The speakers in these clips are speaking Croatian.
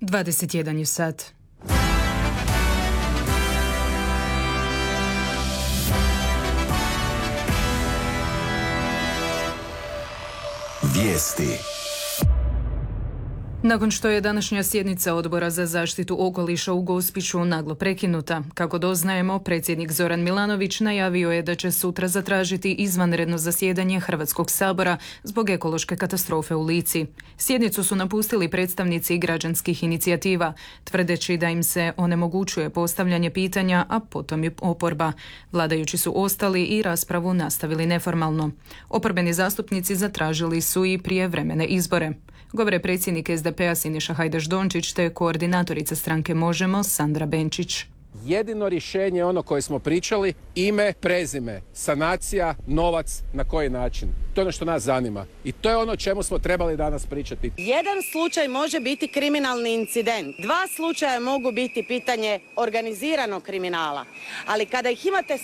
21 je sat. Vijesti. Nakon što je današnja sjednica Odbora za zaštitu okoliša u Gospiću naglo prekinuta, kako doznajemo, predsjednik Zoran Milanović najavio je da će sutra zatražiti izvanredno zasjedanje Hrvatskog sabora zbog ekološke katastrofe u Lici. Sjednicu su napustili predstavnici građanskih inicijativa, tvrdeći da im se onemogućuje postavljanje pitanja, a potom i oporba. Vladajući su ostali i raspravu nastavili neformalno. Oporbeni zastupnici zatražili su i prijevremene izbore. Govore predsjednik SDP-a Siniša Hajdaš-Dončić te koordinatorica stranke Možemo Sandra Benčić. Jedino rješenje je ono koje smo pričali, ime, prezime, sanacija, novac, na koji način. To je ono što nas zanima i to je ono o čemu smo trebali danas pričati. Jedan slučaj može biti kriminalni incident, dva slučaja mogu biti pitanje organiziranog kriminala, ali kada ih imate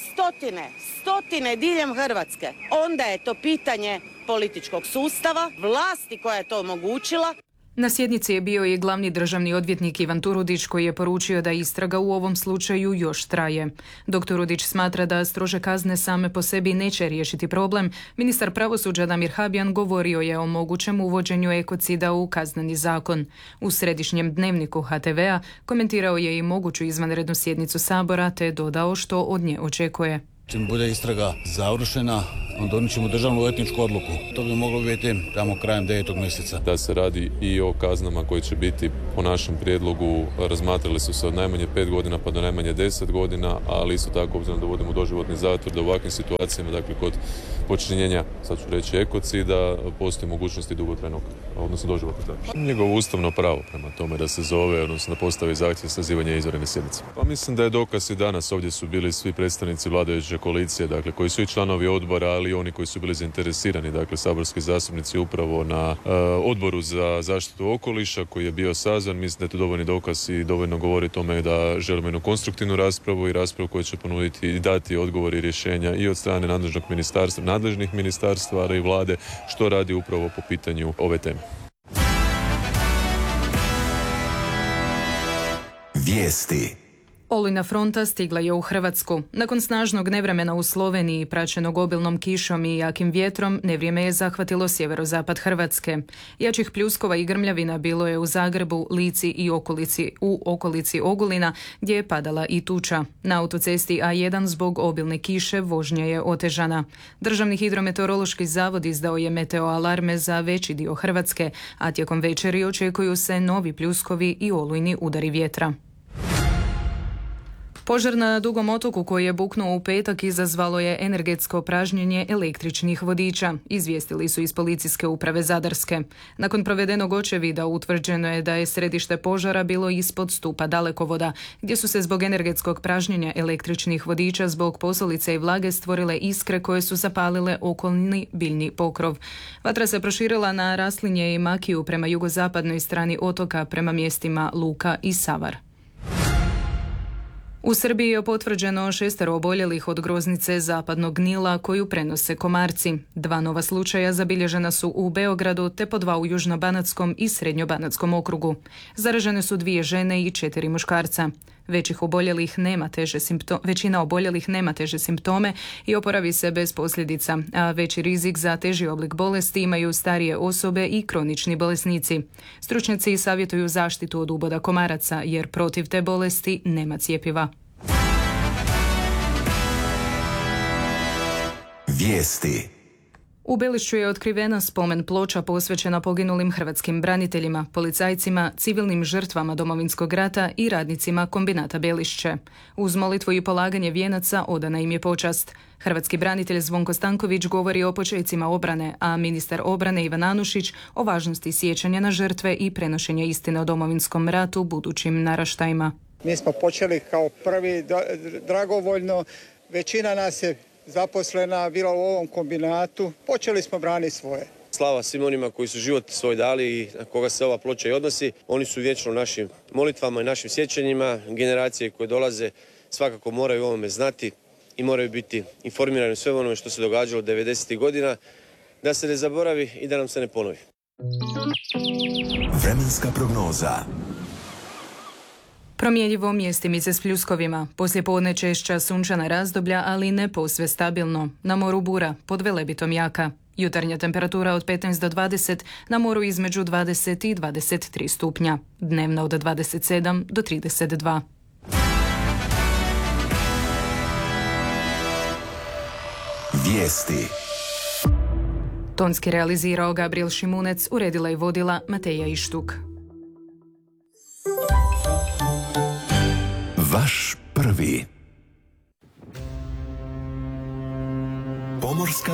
stotine diljem Hrvatske, onda je to pitanje političkog sustava, vlasti koja je to omogućila. Na sjednici je bio i glavni državni odvjetnik Ivan Turudić koji je poručio da istraga u ovom slučaju još traje. Dok Turudić smatra da strože kazne same po sebi neće riješiti problem, ministar pravosuđa Damir Habijan govorio je o mogućem uvođenju ekocida u kazneni zakon. U središnjem dnevniku HTV-a komentirao je i moguću izvanrednu sjednicu Sabora te dodao što od nje očekuje. Čim bude istraga završena, onda donijet ćemo državnu etničku odluku. To bi moglo biti tamo krajem 9. mjeseca. Da se radi i o kaznama koje će biti po našem prijedlogu, razmatrali su se od najmanje 5 godina pa do najmanje 10 godina, ali isto tako obzirom da uvodimo doživotni zatvor, da u ovakvim situacijama, dakle kod počinjenja, sad ću reći ekocida, postoji mogućnosti dugotrajnog, odnosno doživotnog zatvora. Njegovo ustavno pravo prema tome da se zove, odnosno da postavi zahtjev sazivanja izvanredne sjednice. Pa mislim da je dokaz i danas, ovdje su bili svi predstavnici vladajuće koalicije, dakle koji su i članovi odbora, ali i oni koji su bili zainteresirani, dakle saborski zastupnici upravo na odboru za zaštitu okoliša koji je bio sazvan. Mislim da je to dovoljni dokaz i dovoljno govori tome da želimo jednu konstruktivnu raspravu i raspravu koja će ponuditi i dati odgovori i rješenja i od strane nadležnih ministarstva, ali i vlade što radi upravo po pitanju ove teme. Vijesti. Olujna fronta stigla je u Hrvatsku. Nakon snažnog nevremena u Sloveniji, praćenog obilnom kišom i jakim vjetrom, nevrijeme je zahvatilo sjeverozapad Hrvatske. Jačih pljuskova i grmljavina bilo je u Zagrebu, Lici i okolici Ogulina, gdje je padala i tuča. Na autocesti A1 zbog obilne kiše vožnja je otežana. Državni hidrometeorološki zavod izdao je meteo alarme za veći dio Hrvatske, a tijekom večeri očekuju se novi pljuskovi i olujni udari vjetra. Požar na Dugom otoku koji je buknuo u petak izazvalo je energetsko pražnjenje električnih vodiča, izvijestili su iz policijske uprave Zadarske. Nakon provedenog očevida utvrđeno je da je središte požara bilo ispod stupa dalekovoda, gdje su se zbog energetskog pražnjenja električnih vodiča zbog posolice i vlage stvorile iskre koje su zapalile okolni biljni pokrov. Vatra se proširila na Raslinje i Makiju prema jugozapadnoj strani otoka prema mjestima Luka i Savar. U Srbiji je potvrđeno 6 oboljelih od groznice zapadnog Nila koju prenose komarci. 2 nova slučaja zabilježena su u Beogradu te po 2 u Južnobanatskom i Srednjobanatskom okrugu. Zaražene su 2 žene i 4 muškarca. Većina oboljelih nema teže simptome i oporavi se bez posljedica, a veći rizik za teži oblik bolesti imaju starije osobe i kronični bolesnici. Stručnjaci savjetuju zaštitu od uboda komaraca jer protiv te bolesti nema cjepiva. Vijesti. U Belišću je otkrivena spomen ploča posvećena poginulim hrvatskim braniteljima, policajcima, civilnim žrtvama Domovinskog rata i radnicima kombinata Belišće. Uz molitvu i polaganje vijenaca odana im je počast. Hrvatski branitelj Zvonko Stanković govori o počecima obrane, a ministar obrane Ivan Anušić o važnosti sjećanja na žrtve i prenošenja istine o Domovinskom ratu budućim naraštajima. Mi smo počeli kao prvi dragovoljno, većina nas je zaposlena bila u ovom kombinatu. Počeli smo braniti svoje. Slava svim onima koji su život svoj dali i na koga se ova ploča i odnosi. Oni su vječno u našim molitvama i našim sjećanjima. Generacije koje dolaze svakako moraju o ovome znati i moraju biti informirani o svemu onome što se događalo 90. godina, da se ne zaboravi i da nam se ne ponovi. Vremenska prognoza. Promjenjivo mjestimice s pljuskovima. Poslijepodne češća sunčana razdoblja, ali ne posve stabilno. Na moru bura, pod Velebitom jaka. Jutarnja temperatura od 15 do 20, na moru između 20 i 23 stupnja. Dnevna od 27 do 32. Vijesti. Tonski realizirao Gabriel Šimunec, uredila i vodila Mateja Ištuk. Vaš prvi. Pomorska